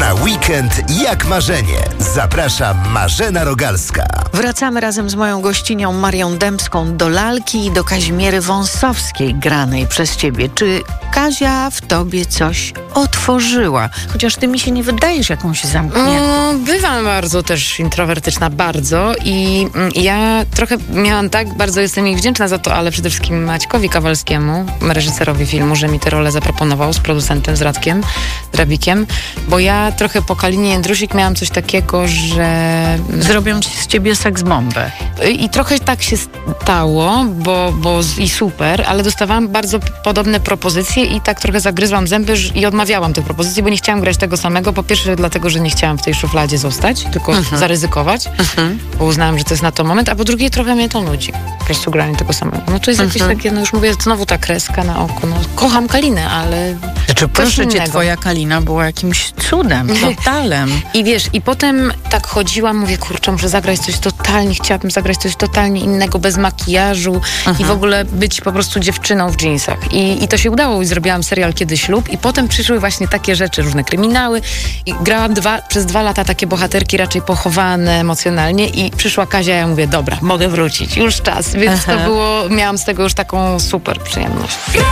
Na weekend jak marzenie. Zaprasza Marzena Rogalska. Wracamy razem z moją gościnią Marią Dębską do lalki i do Kazimiery Wąsowskiej, granej przez ciebie. Czy Kazia w tobie coś otworzyła? Chociaż ty mi się nie wydajesz jakąś zamkniętą. Bywam bardzo też introwertyczna, bardzo. I ja trochę miałam bardzo jestem jej wdzięczna za to, ale przede wszystkim Maćkowi Kawalskiemu, reżyserowi filmu, że mi tę rolę zaproponował z producentem, z Radkiem Drabikiem, bo ja trochę po Kalinie Jędrusik miałam coś takiego, że... Zrobią z ciebie seksbombę. I trochę tak się stało, bo i super, ale dostawałam bardzo podobne propozycje i tak trochę zagryzłam zęby i odmawiałam tych propozycji, bo nie chciałam grać tego samego. Po pierwsze dlatego, że nie chciałam w tej szufladzie zostać, tylko zaryzykować, bo uznałam, że to jest na to moment, a po drugie trochę mnie to nudzi. Po prostu granie tego samego. No to jest jakieś takie, no już mówię, znowu ta kreska na oku. No, kocham Kalinę, ale... Znaczy, proszę cię, twoja Kalina była jakimś cudem, totalem. I wiesz, i potem tak chodziłam, mówię, kurczę, muszę zagrać coś totalnie, chciałabym zagrać coś totalnie innego, bez makijażu i w ogóle być po prostu dziewczyną w dżinsach. I to się udało i zrobiłam serial Kiedy ślub i potem przyszły właśnie takie rzeczy, różne kryminały i grałam przez 2 lata takie bohaterki raczej pochowane emocjonalnie i przyszła Kazia, ja mówię, dobra, mogę wrócić, już czas, więc to było, miałam z tego już taką super przyjemność.